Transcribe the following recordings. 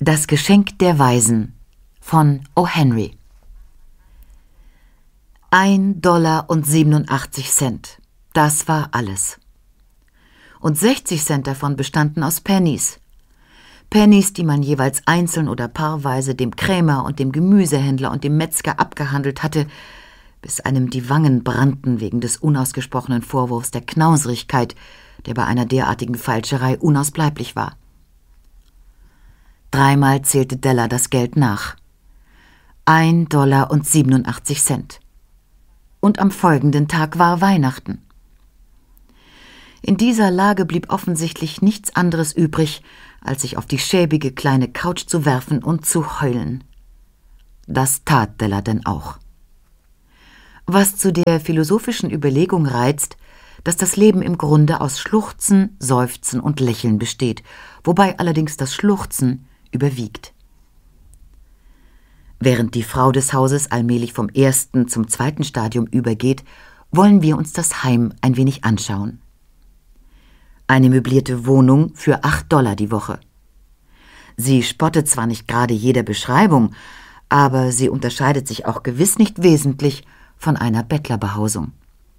Das Geschenk der Weisen von O. Henry. 1,87 $. Das war alles. Und 60 Cent davon bestanden aus Pennies. Pennies, die man jeweils einzeln oder paarweise dem Krämer und dem Gemüsehändler und dem Metzger abgehandelt hatte, bis einem die Wangen brannten wegen des unausgesprochenen Vorwurfs der Knauserigkeit, der bei einer derartigen Feilscherei unausbleiblich war. Dreimal zählte Della das Geld nach. 1,87 $. Und am folgenden Tag war Weihnachten. In dieser Lage blieb offensichtlich nichts anderes übrig, als sich auf die schäbige kleine Couch zu werfen und zu heulen. Das tat Della denn auch. Was zu der philosophischen Überlegung reizt, dass das Leben im Grunde aus Schluchzen, Seufzen und Lächeln besteht, wobei allerdings das Schluchzen überwiegt. Während die Frau des Hauses allmählich vom ersten zum zweiten Stadium übergeht, wollen wir uns das Heim ein wenig anschauen. Eine möblierte Wohnung für $8 die Woche. Sie spottet zwar nicht gerade jeder Beschreibung, aber sie unterscheidet sich auch gewiss nicht wesentlich von einer Bettlerbehausung.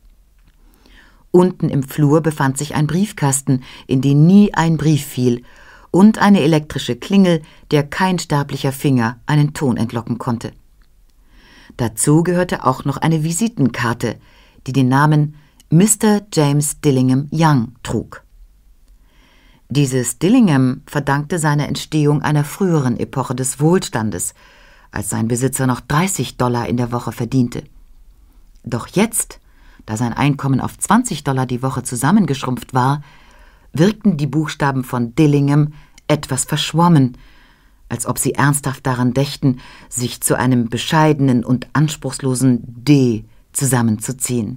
Unten im Flur befand sich ein Briefkasten, in den nie ein Brief fiel, und eine elektrische Klingel, der kein sterblicher Finger einen Ton entlocken konnte. Dazu gehörte auch noch eine Visitenkarte, die den Namen Mr. James Dillingham Young trug. Dieses Dillingham verdankte seine Entstehung einer früheren Epoche des Wohlstandes, als sein Besitzer noch $30 in der Woche verdiente. Doch jetzt, da sein Einkommen auf $20 die Woche zusammengeschrumpft war, wirkten die Buchstaben von Dillingham etwas verschwommen, als ob sie ernsthaft daran dächten, sich zu einem bescheidenen und anspruchslosen D zusammenzuziehen.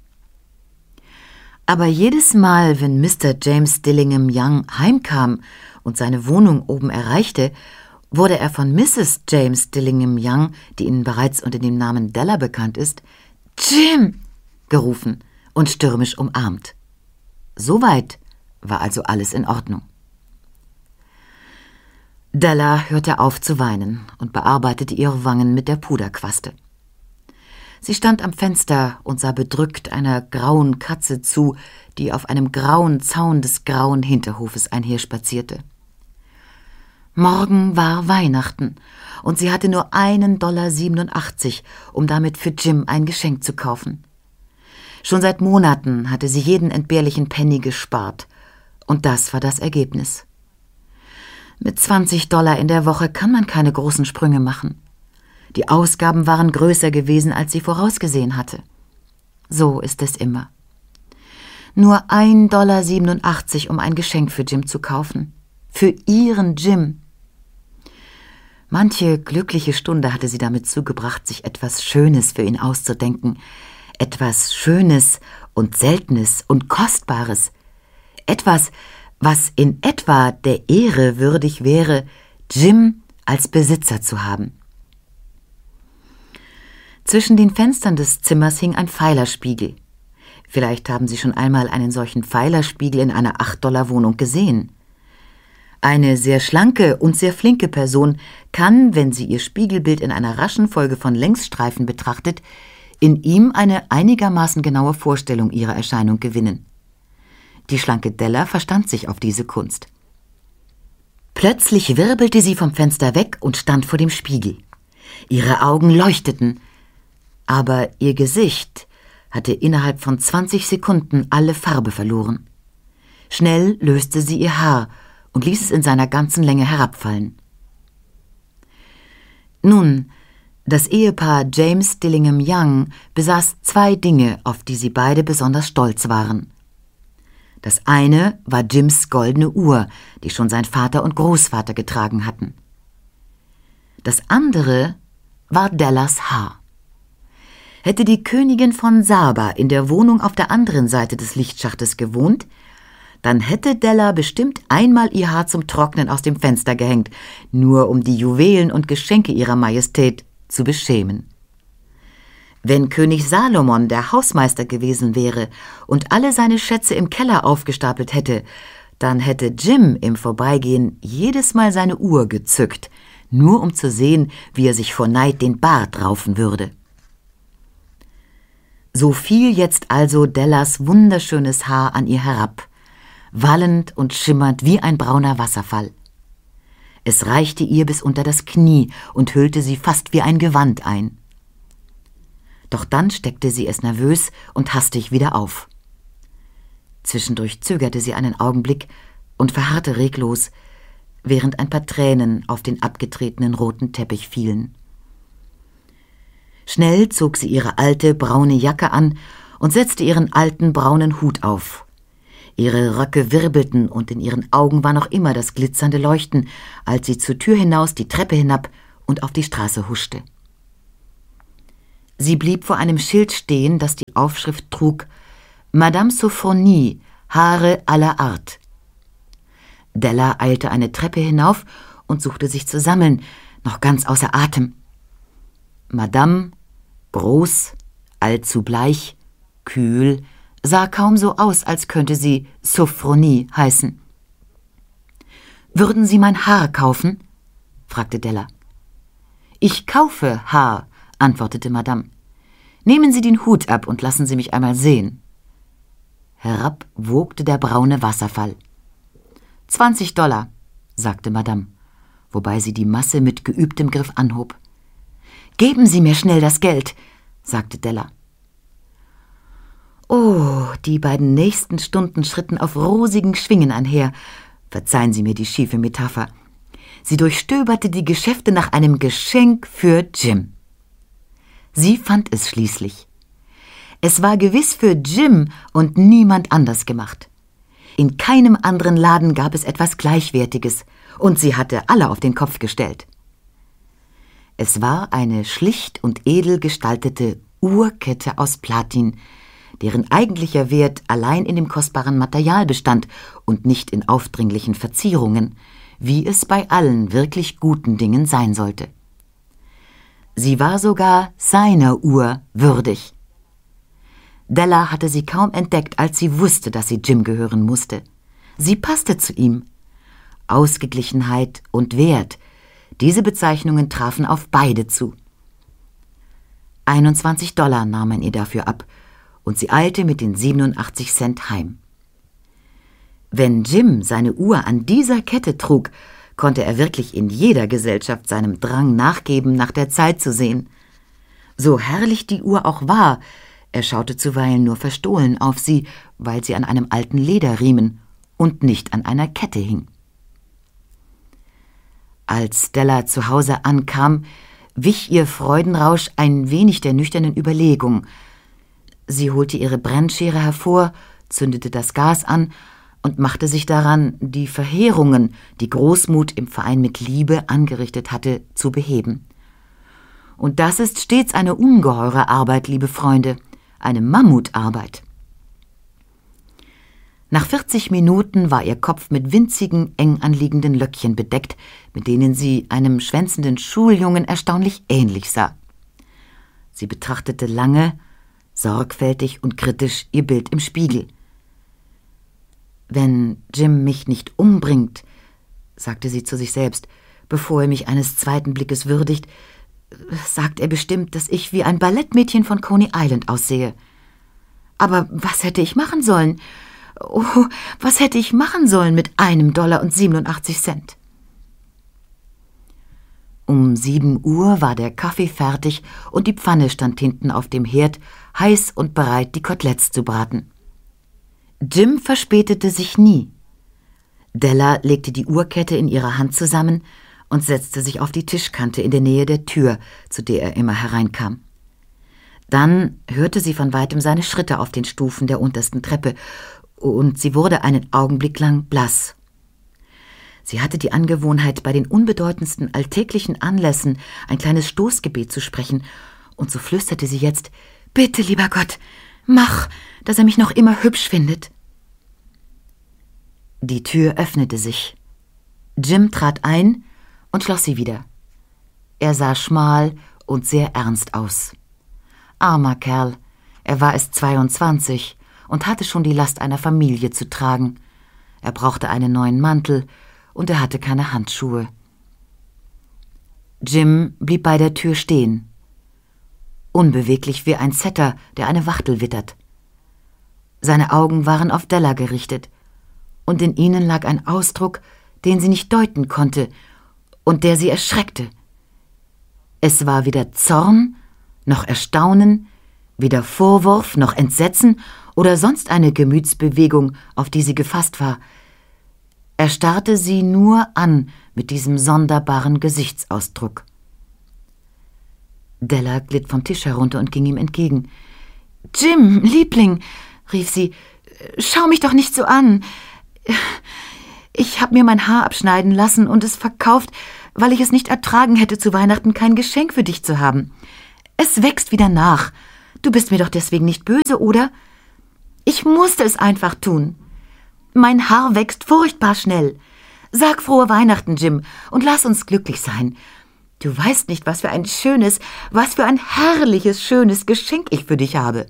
Aber jedes Mal, wenn Mr. James Dillingham Young heimkam und seine Wohnung oben erreichte, wurde er von Mrs. James Dillingham Young, die Ihnen bereits unter dem Namen Della bekannt ist, »Jim!« gerufen und stürmisch umarmt. Soweit war also alles in Ordnung. Della hörte auf zu weinen und bearbeitete ihre Wangen mit der Puderquaste. Sie stand am Fenster und sah bedrückt einer grauen Katze zu, die auf einem grauen Zaun des grauen Hinterhofes einherspazierte. Morgen war Weihnachten und sie hatte nur $1,87 $, um damit für Jim ein Geschenk zu kaufen. Schon seit Monaten hatte sie jeden entbehrlichen Penny gespart. Und das war das Ergebnis. Mit $20 in der Woche kann man keine großen Sprünge machen. Die Ausgaben waren größer gewesen, als sie vorausgesehen hatte. So ist es immer. Nur $1,87 $, um ein Geschenk für Jim zu kaufen. Für ihren Jim. Manche glückliche Stunde hatte sie damit zugebracht, sich etwas Schönes für ihn auszudenken. Etwas Schönes und Seltenes und Kostbares. Etwas, was in etwa der Ehre würdig wäre, Jim als Besitzer zu haben. Zwischen den Fenstern des Zimmers hing ein Pfeilerspiegel. Vielleicht haben Sie schon einmal einen solchen Pfeilerspiegel in einer $8-Wohnung gesehen. Eine sehr schlanke und sehr flinke Person kann, wenn sie ihr Spiegelbild in einer raschen Folge von Längsstreifen betrachtet, in ihm eine einigermaßen genaue Vorstellung ihrer Erscheinung gewinnen. Die schlanke Della verstand sich auf diese Kunst. Plötzlich wirbelte sie vom Fenster weg und stand vor dem Spiegel. Ihre Augen leuchteten, aber ihr Gesicht hatte innerhalb von 20 Sekunden alle Farbe verloren. Schnell löste sie ihr Haar und ließ es in seiner ganzen Länge herabfallen. Nun, das Ehepaar James Dillingham Young besaß 2 Dinge, auf die sie beide besonders stolz waren. Das eine war Jims goldene Uhr, die schon sein Vater und Großvater getragen hatten. Das andere war Dellas Haar. Hätte die Königin von Saba in der Wohnung auf der anderen Seite des Lichtschachtes gewohnt, dann hätte Della bestimmt einmal ihr Haar zum Trocknen aus dem Fenster gehängt, nur um die Juwelen und Geschenke ihrer Majestät zu beschämen. Wenn König Salomon der Hausmeister gewesen wäre und alle seine Schätze im Keller aufgestapelt hätte, Dann hätte Jim im Vorbeigehen jedes Mal seine Uhr gezückt, nur um zu sehen, wie er sich vor Neid den Bart raufen würde. So fiel jetzt also Dellas wunderschönes Haar an ihr herab, wallend und schimmernd wie ein brauner Wasserfall. Es reichte ihr bis unter das Knie und hüllte sie fast wie ein Gewand ein. Doch dann steckte sie es nervös und hastig wieder auf. Zwischendurch zögerte sie einen Augenblick und verharrte reglos, während ein paar Tränen auf den abgetretenen roten Teppich fielen. Schnell zog sie ihre alte, braune Jacke an und setzte ihren alten, braunen Hut auf. Ihre Röcke wirbelten und in ihren Augen war noch immer das glitzernde Leuchten, als sie zur Tür hinaus die Treppe hinab und auf die Straße huschte. Sie blieb vor einem Schild stehen, das die Aufschrift trug: »Madame Sophronie, Haare aller Art.« Della eilte eine Treppe hinauf und suchte sich zu sammeln, noch ganz außer Atem. Madame, groß, allzu bleich, kühl, sah kaum so aus, als könnte sie Sophronie heißen. »Würden Sie mein Haar kaufen?« fragte Della. »Ich kaufe Haar«, antwortete Madame. »Nehmen Sie den Hut ab und lassen Sie mich einmal sehen.« Herab wogte der braune Wasserfall. $20, sagte Madame, wobei sie die Masse mit geübtem Griff anhob. »Geben Sie mir schnell das Geld«, sagte Della. Oh, die beiden nächsten Stunden schritten auf rosigen Schwingen einher. Verzeihen Sie mir die schiefe Metapher. Sie durchstöberte die Geschäfte nach einem Geschenk für Jim. Sie fand es schließlich. Es war gewiss für Jim und niemand anders gemacht. In keinem anderen Laden gab es etwas Gleichwertiges, und sie hatte alle auf den Kopf gestellt. Es war eine schlicht und edel gestaltete Uhrkette aus Platin, deren eigentlicher Wert allein in dem kostbaren Material bestand und nicht in aufdringlichen Verzierungen, wie es bei allen wirklich guten Dingen sein sollte. Sie war sogar seiner Uhr würdig. Della hatte sie kaum entdeckt, als sie wusste, dass sie Jim gehören musste. Sie passte zu ihm. Ausgeglichenheit und Wert, diese Bezeichnungen trafen auf beide zu. $21 nahm man ihr dafür ab, und sie eilte mit den 87 Cent heim. Wenn Jim seine Uhr an dieser Kette trug, konnte er wirklich in jeder Gesellschaft seinem Drang nachgeben, nach der Zeit zu sehen. So herrlich die Uhr auch war, er schaute zuweilen nur verstohlen auf sie, weil sie an einem alten Lederriemen und nicht an einer Kette hing. Als Stella zu Hause ankam, wich ihr Freudenrausch ein wenig der nüchternen Überlegung. Sie holte ihre Brennschere hervor, zündete das Gas an und machte sich daran, die Verheerungen, die Großmut im Verein mit Liebe angerichtet hatte, zu beheben. Und das ist stets eine ungeheure Arbeit, liebe Freunde, eine Mammutarbeit. Nach 40 Minuten war ihr Kopf mit winzigen, eng anliegenden Löckchen bedeckt, mit denen sie einem schwänzenden Schuljungen erstaunlich ähnlich sah. Sie betrachtete lange, sorgfältig und kritisch ihr Bild im Spiegel. »Wenn Jim mich nicht umbringt«, sagte sie zu sich selbst, bevor er mich eines zweiten Blickes würdigt, »sagt er bestimmt, dass ich wie ein Ballettmädchen von Coney Island aussehe. Aber was hätte ich machen sollen? Oh, was hätte ich machen sollen mit $1,87? Um 7 Uhr war der Kaffee fertig und die Pfanne stand hinten auf dem Herd, heiß und bereit, die Koteletts zu braten. Jim verspätete sich nie. Della legte die Uhrkette in ihrer Hand zusammen und setzte sich auf die Tischkante in der Nähe der Tür, zu der er immer hereinkam. Dann hörte sie von weitem seine Schritte auf den Stufen der untersten Treppe, und sie wurde einen Augenblick lang blass. Sie hatte die Angewohnheit, bei den unbedeutendsten alltäglichen Anlässen ein kleines Stoßgebet zu sprechen, und so flüsterte sie jetzt: »Bitte, lieber Gott, mach, dass er mich noch immer hübsch findet.« Die Tür öffnete sich. Jim trat ein und schloss sie wieder. Er sah schmal und sehr ernst aus. Armer Kerl, er war erst 22 und hatte schon die Last einer Familie zu tragen. er brauchte einen neuen Mantel und er hatte keine Handschuhe. Jim blieb bei der Tür stehen, unbeweglich wie ein Setter, der eine Wachtel wittert. Seine Augen waren auf Della gerichtet, und in ihnen lag ein Ausdruck, den sie nicht deuten konnte und der sie erschreckte. Es war weder Zorn noch Erstaunen, weder Vorwurf noch Entsetzen oder sonst eine Gemütsbewegung, auf die sie gefasst war. Er starrte sie nur an mit diesem sonderbaren Gesichtsausdruck. Della glitt vom Tisch herunter und ging ihm entgegen. »Jim, Liebling«, rief sie, »schau mich doch nicht so an. Ich habe mir mein Haar abschneiden lassen und es verkauft, weil ich es nicht ertragen hätte, zu Weihnachten kein Geschenk für dich zu haben. Es wächst wieder nach. Du bist mir doch deswegen nicht böse, oder? Ich musste es einfach tun. Mein Haar wächst furchtbar schnell. Sag frohe Weihnachten, Jim, und lass uns glücklich sein. Du weißt nicht, was für ein schönes, was für ein herrliches, schönes Geschenk ich für dich habe.«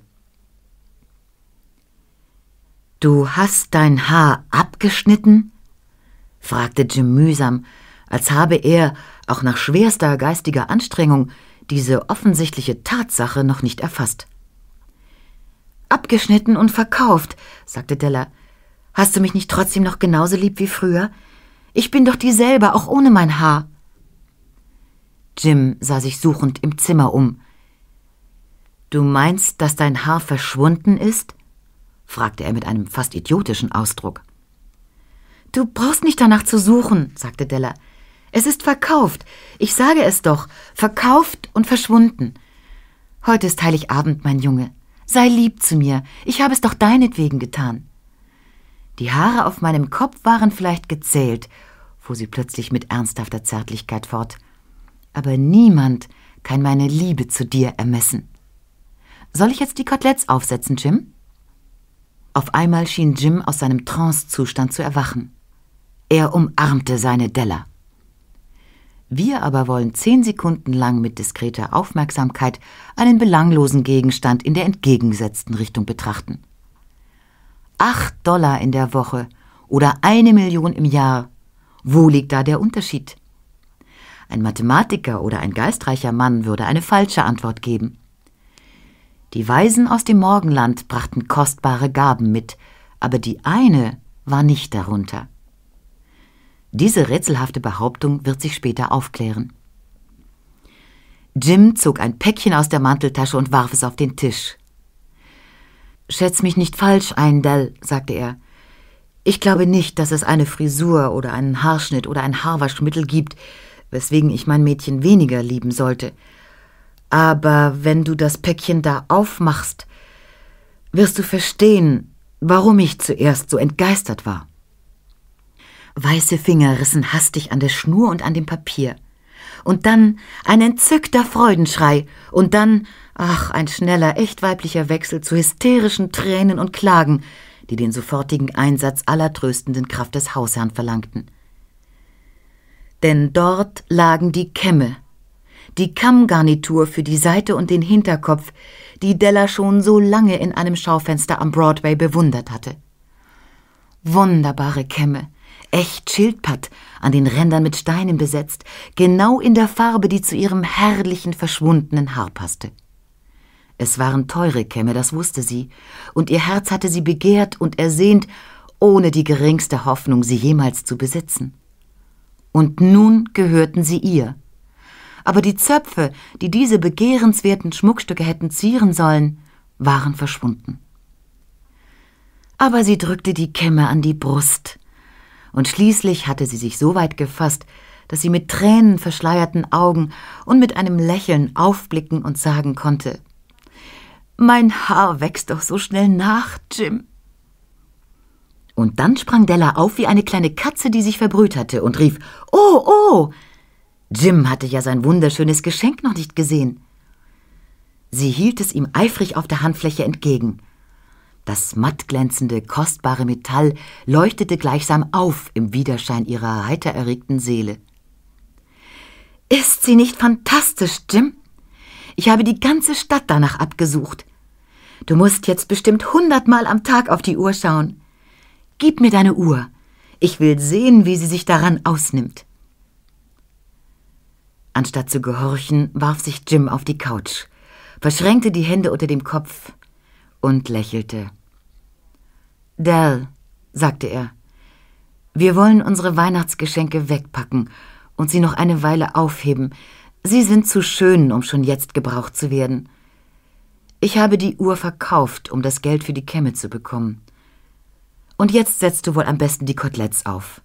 »Du hast dein Haar abgeschnitten?« fragte Jim mühsam, als habe er, auch nach schwerster geistiger Anstrengung, diese offensichtliche Tatsache noch nicht erfasst. »Abgeschnitten und verkauft«, sagte Della. »Hast du mich nicht trotzdem noch genauso lieb wie früher? Ich bin doch dieselbe, auch ohne mein Haar.« Jim sah sich suchend im Zimmer um. »Du meinst, dass dein Haar verschwunden ist?« fragte er mit einem fast idiotischen Ausdruck. »Du brauchst nicht danach zu suchen«, sagte Della. »Es ist verkauft. Ich sage es doch. Verkauft und verschwunden. Heute ist Heiligabend, mein Junge. Sei lieb zu mir. Ich habe es doch deinetwegen getan.« Die Haare auf meinem Kopf waren vielleicht gezählt, fuhr sie plötzlich mit ernsthafter Zärtlichkeit fort. »Aber niemand kann meine Liebe zu dir ermessen. Soll ich jetzt die Koteletts aufsetzen, Jim?« Auf einmal schien Jim aus seinem Trancezustand zu erwachen. Er umarmte seine Della. Wir aber wollen 10 Sekunden lang mit diskreter Aufmerksamkeit einen belanglosen Gegenstand in der entgegengesetzten Richtung betrachten. $8 in der Woche oder 1 Million im Jahr. Wo liegt da der Unterschied? Ein Mathematiker oder ein geistreicher Mann würde eine falsche Antwort geben. Die Weisen aus dem Morgenland brachten kostbare Gaben mit, aber die eine war nicht darunter. Diese rätselhafte Behauptung wird sich später aufklären. Jim zog ein Päckchen aus der Manteltasche und warf es auf den Tisch. »Schätz mich nicht falsch ein, Dell«, sagte er. »Ich glaube nicht, dass es eine Frisur oder einen Haarschnitt oder ein Haarwaschmittel gibt, weswegen ich mein Mädchen weniger lieben sollte. Aber wenn du das Päckchen da aufmachst, wirst du verstehen, warum ich zuerst so entgeistert war.« Weiße Finger rissen hastig an der Schnur und an dem Papier. Und dann ein entzückter Freudenschrei und dann, ein schneller, echt weiblicher Wechsel zu hysterischen Tränen und Klagen, die den sofortigen Einsatz aller tröstenden Kraft des Hausherrn verlangten. Denn dort lagen die Kämme, die Kammgarnitur für die Seite und den Hinterkopf, die Della schon so lange in einem Schaufenster am Broadway bewundert hatte. Wunderbare Kämme, echt Schildpatt, an den Rändern mit Steinen besetzt, genau in der Farbe, die zu ihrem herrlichen, verschwundenen Haar passte. Es waren teure Kämme, das wusste sie, und ihr Herz hatte sie begehrt und ersehnt, ohne die geringste Hoffnung, sie jemals zu besitzen. Und nun gehörten sie ihr. Aber die Zöpfe, die diese begehrenswerten Schmuckstücke hätten zieren sollen, waren verschwunden. Aber sie drückte die Kämme an die Brust, und schließlich hatte sie sich so weit gefasst, dass sie mit tränenverschleierten Augen und mit einem Lächeln aufblicken und sagen konnte: »Mein Haar wächst doch so schnell nach, Jim.« Und dann sprang Della auf wie eine kleine Katze, die sich verbrüht hatte, und rief: »Oh, oh!« Jim hatte ja sein wunderschönes Geschenk noch nicht gesehen. Sie hielt es ihm eifrig auf der Handfläche entgegen. Das mattglänzende, kostbare Metall leuchtete gleichsam auf im Widerschein ihrer heiter erregten Seele. »Ist sie nicht fantastisch, Jim? Ich habe die ganze Stadt danach abgesucht. Du musst jetzt bestimmt 100-mal am Tag auf die Uhr schauen. Gib mir deine Uhr. Ich will sehen, wie sie sich daran ausnimmt. Anstatt zu gehorchen, warf sich Jim auf die Couch, verschränkte die Hände unter dem Kopf und lächelte. »Dell«, sagte er, »wir wollen unsere Weihnachtsgeschenke wegpacken und sie noch eine Weile aufheben. Sie sind zu schön, um schon jetzt gebraucht zu werden. Ich habe die Uhr verkauft, um das Geld für die Kämme zu bekommen. Und jetzt setzt du wohl am besten die Koteletts auf.«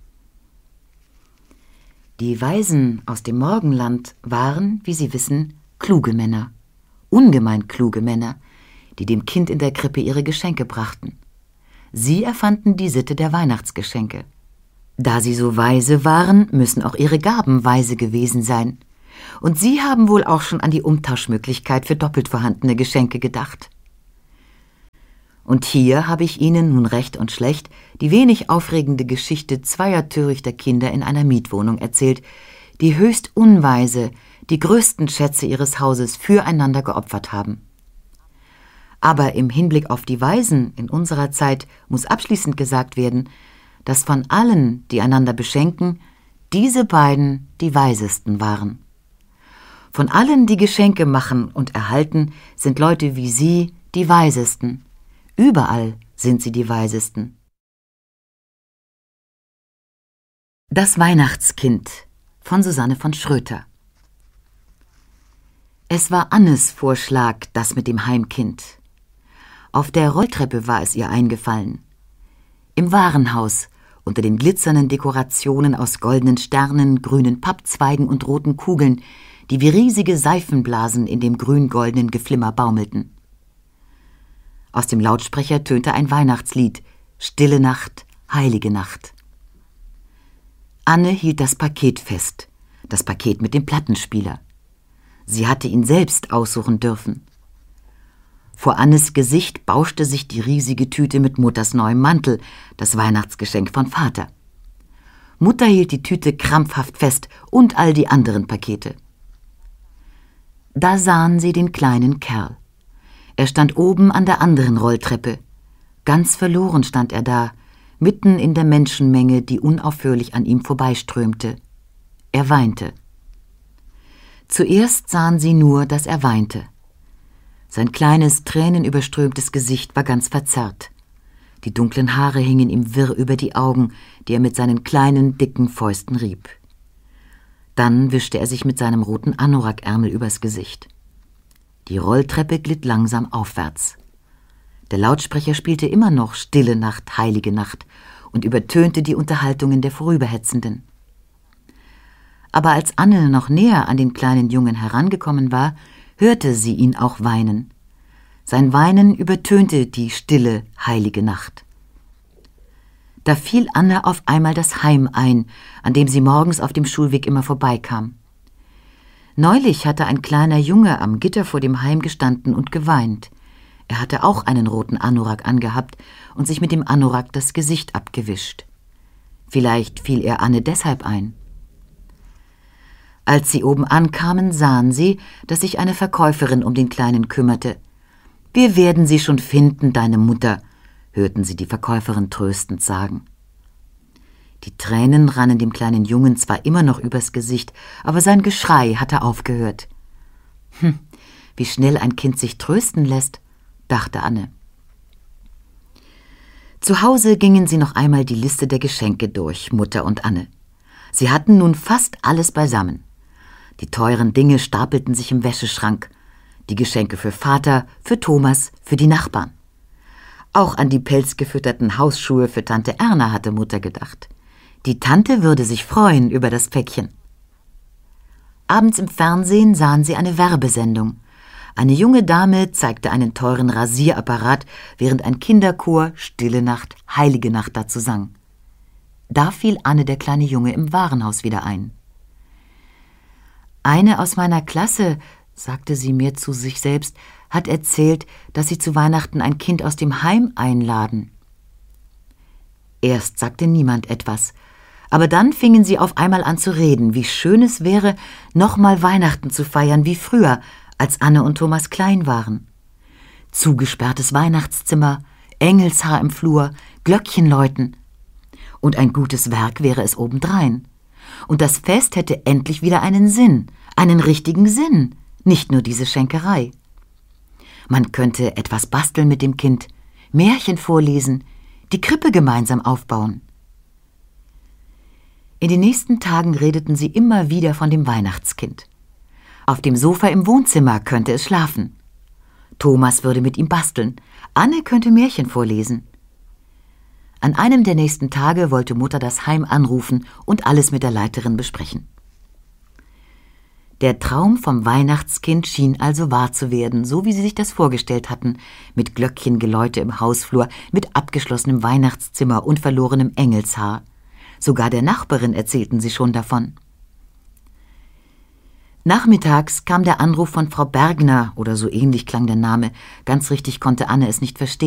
Die Weisen aus dem Morgenland waren, wie Sie wissen, kluge Männer, ungemein kluge Männer, die dem Kind in der Krippe ihre Geschenke brachten. Sie erfanden die Sitte der Weihnachtsgeschenke. Da sie so weise waren, müssen auch ihre Gaben weise gewesen sein. Und sie haben wohl auch schon an die Umtauschmöglichkeit für doppelt vorhandene Geschenke gedacht. Und hier habe ich Ihnen nun recht und schlecht die wenig aufregende Geschichte zweier törichter Kinder in einer Mietwohnung erzählt, die höchst unweise die größten Schätze ihres Hauses füreinander geopfert haben. Aber im Hinblick auf die Weisen in unserer Zeit muss abschließend gesagt werden, dass von allen, die einander beschenken, diese beiden die Weisesten waren. Von allen, die Geschenke machen und erhalten, sind Leute wie Sie die Weisesten. Überall sind sie die Weisesten. Das Weihnachtskind von Susanne von Schröter. Es war Annes Vorschlag, das mit dem Heimkind. Auf der Rolltreppe war es ihr eingefallen. Im Warenhaus, unter den glitzernden Dekorationen aus goldenen Sternen, grünen Pappzweigen und roten Kugeln, die wie riesige Seifenblasen in dem grün-goldenen Geflimmer baumelten. Aus dem Lautsprecher tönte ein Weihnachtslied, »Stille Nacht, heilige Nacht«. Anne hielt das Paket fest, das Paket mit dem Plattenspieler. Sie hatte ihn selbst aussuchen dürfen. Vor Annes Gesicht bauschte sich die riesige Tüte mit Mutters neuem Mantel, das Weihnachtsgeschenk von Vater. Mutter hielt die Tüte krampfhaft fest und all die anderen Pakete. Da sahen sie den kleinen Kerl. Er stand oben an der anderen Rolltreppe. Ganz verloren stand er da, mitten in der Menschenmenge, die unaufhörlich an ihm vorbeiströmte. Er weinte. Zuerst sahen sie nur, dass er weinte. Sein kleines, tränenüberströmtes Gesicht war ganz verzerrt. Die dunklen Haare hingen ihm wirr über die Augen, die er mit seinen kleinen, dicken Fäusten rieb. Dann wischte er sich mit seinem roten Anorakärmel übers Gesicht. Die Rolltreppe glitt langsam aufwärts. Der Lautsprecher spielte immer noch »Stille Nacht, heilige Nacht« und übertönte die Unterhaltungen der Vorüberhetzenden. Aber als Anne noch näher an den kleinen Jungen herangekommen war, hörte sie ihn auch weinen. Sein Weinen übertönte die stille, heilige Nacht. Da fiel Anne auf einmal das Heim ein, an dem sie morgens auf dem Schulweg immer vorbeikam. Neulich hatte ein kleiner Junge am Gitter vor dem Heim gestanden und geweint. Er hatte auch einen roten Anorak angehabt und sich mit dem Anorak das Gesicht abgewischt. Vielleicht fiel er Anne deshalb ein. Als sie oben ankamen, sahen sie, dass sich eine Verkäuferin um den Kleinen kümmerte. »Wir werden sie schon finden, deine Mutter«, hörten sie die Verkäuferin tröstend sagen. Die Tränen rannen dem kleinen Jungen zwar immer noch übers Gesicht, aber sein Geschrei hatte aufgehört. Wie schnell ein Kind sich trösten lässt, dachte Anne. Zu Hause gingen sie noch einmal die Liste der Geschenke durch, Mutter und Anne. Sie hatten nun fast alles beisammen. Die teuren Dinge stapelten sich im Wäscheschrank. Die Geschenke für Vater, für Thomas, für die Nachbarn. Auch an die pelzgefütterten Hausschuhe für Tante Erna hatte Mutter gedacht. Die Tante würde sich freuen über das Päckchen. Abends im Fernsehen sahen sie eine Werbesendung. Eine junge Dame zeigte einen teuren Rasierapparat, während ein Kinderchor »Stille Nacht, heilige Nacht« dazu sang. Da fiel Anne der kleine Junge im Warenhaus wieder ein. »Eine aus meiner Klasse«, sagte sie mehr zu sich selbst, »hat erzählt, dass sie zu Weihnachten ein Kind aus dem Heim einladen.« Erst sagte niemand etwas, aber dann fingen sie auf einmal an zu reden, wie schön es wäre, noch mal Weihnachten zu feiern wie früher, als Anne und Thomas klein waren. Zugesperrtes Weihnachtszimmer, Engelshaar im Flur, Glöckchen läuten. Und ein gutes Werk wäre es obendrein. Und das Fest hätte endlich wieder einen Sinn, einen richtigen Sinn, nicht nur diese Schenkerei. Man könnte etwas basteln mit dem Kind, Märchen vorlesen, die Krippe gemeinsam aufbauen. In den nächsten Tagen redeten sie immer wieder von dem Weihnachtskind. Auf dem Sofa im Wohnzimmer könnte es schlafen. Thomas würde mit ihm basteln, Anne könnte Märchen vorlesen. An einem der nächsten Tage wollte Mutter das Heim anrufen und alles mit der Leiterin besprechen. Der Traum vom Weihnachtskind schien also wahr zu werden, so wie sie sich das vorgestellt hatten, mit Glöckchengeläute im Hausflur, mit abgeschlossenem Weihnachtszimmer und verlorenem Engelshaar. Sogar der Nachbarin erzählten sie schon davon. Nachmittags kam der Anruf von Frau Bergner, oder so ähnlich klang der Name, ganz richtig konnte Anne es nicht verstehen.